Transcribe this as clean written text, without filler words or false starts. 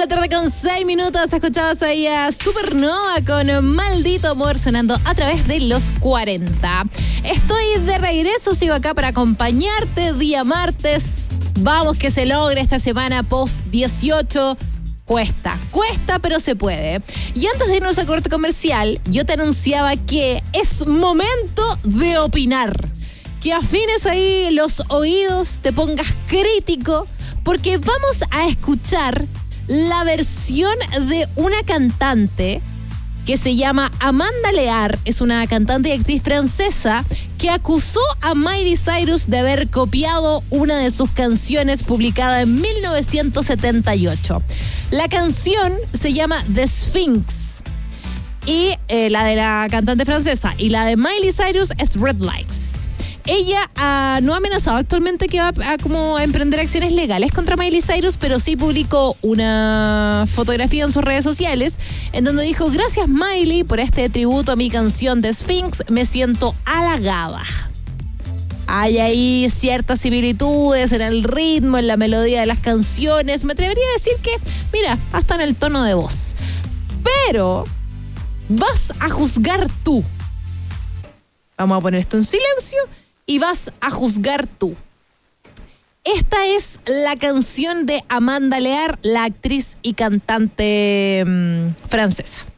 la tarde con 6 minutos. Escuchabas ahí a Supernova con Maldito Amor sonando a través de los 40. Estoy de regreso, sigo acá para acompañarte día martes. Vamos que se logre esta semana post 18. Cuesta, pero se puede. Y antes de irnos a corte comercial, yo te anunciaba que es momento de opinar. Que afines ahí los oídos, te pongas crítico, porque vamos a escuchar la versión de una cantante que se llama Amanda Lear. Es una cantante y actriz francesa que acusó a Miley Cyrus de haber copiado una de sus canciones publicada en 1978. La canción se llama The Sphinx, y la de la cantante francesa, y la de Miley Cyrus es Red Lights. Ella no ha amenazado actualmente que va a emprender acciones legales contra Miley Cyrus, pero sí publicó una fotografía en sus redes sociales en donde dijo: gracias Miley por este tributo a mi canción de Sphinx, me siento halagada. Hay ahí ciertas similitudes en el ritmo, en la melodía de las canciones. Me atrevería a decir que, mira, hasta en el tono de voz. Pero vas a juzgar tú. Vamos a poner esto en silencio y vas a juzgar tú. Esta es la canción de Amanda Lear, la actriz y cantante francesa.